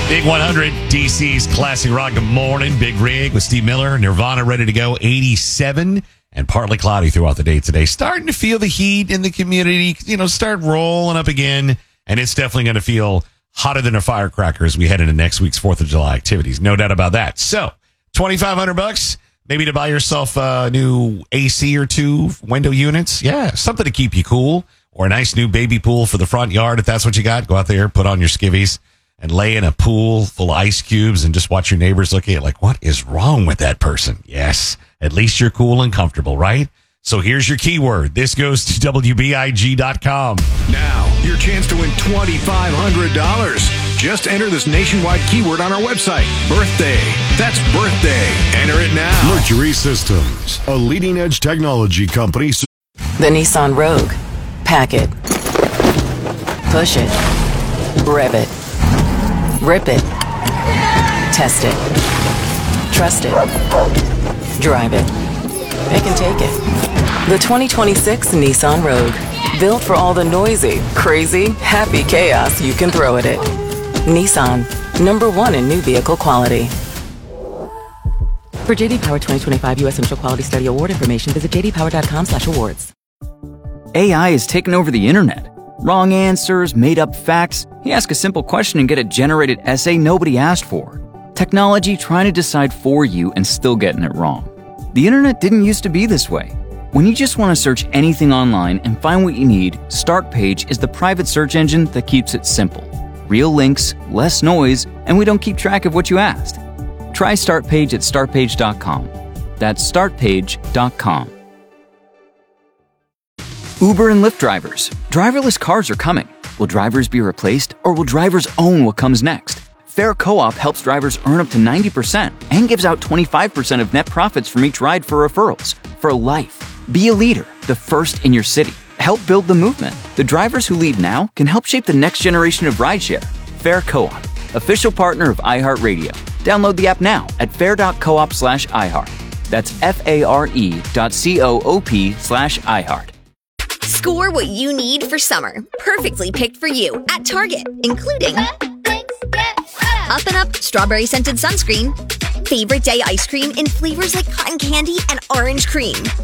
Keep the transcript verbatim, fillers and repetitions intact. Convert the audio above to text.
Big one hundred, D C's classic rock. Good morning. Big Rig with Steve Miller. Nirvana ready to go. eighty-seven and partly cloudy throughout the day today. Starting to feel the heat in the community, you know, start rolling up again. And it's definitely going to feel hotter than a firecracker as we head into next week's fourth of July activities. No doubt about that. So twenty-five hundred bucks, maybe to buy yourself a new A C or two window units. Yeah, something to keep you cool. Or a nice new baby pool for the front yard. If that's what you got, go out there, put on your skivvies and lay in a pool full of ice cubes and just watch your neighbors look at you like, what is wrong with that person? Yes, at least you're cool and comfortable, right? So here's your keyword. This goes to W B I G dot com. Now, your chance to win twenty-five hundred dollars. Just enter this nationwide keyword on our website. Birthday. That's birthday. Enter it now. Mercury Systems, a leading-edge technology company. The Nissan Rogue. Pack it. Push it. Rev it. Rip it. Test it. Trust it. Drive it. It can take it. The twenty twenty-six Nissan Rogue. Built for all the noisy, crazy, happy chaos you can throw at it. Nissan. Number one in new vehicle quality. For J D Power twenty twenty-five U S Initial Quality Study Award information, visit j d power dot com slash awards. A I is taking over the internet. Wrong answers, made-up facts. You ask a simple question and get a generated essay nobody asked for. Technology trying to decide for you and still getting it wrong. The internet didn't used to be this way. When you just want to search anything online and find what you need, Startpage is the private search engine that keeps it simple. Real links, less noise, and we don't keep track of what you asked. Try Startpage at start page dot com. That's start page dot com. Uber and Lyft drivers. Driverless cars are coming. Will drivers be replaced, or will drivers own what comes next? Fair Co-op helps drivers earn up to ninety percent and gives out twenty-five percent of net profits from each ride for referrals. For life. Be a leader, the first in your city. Help build the movement. The drivers who lead now can help shape the next generation of rideshare. Fair Co-op, official partner of iHeartRadio. Download the app now at fair dot coop slash iHeart. That's F-A-R-E dot C-O-O-P slash iHeart. Score what you need for summer. Perfectly picked for you at Target, including Up and Up Strawberry Scented Sunscreen, Favorite Day Ice Cream in flavors like cotton candy and orange cream,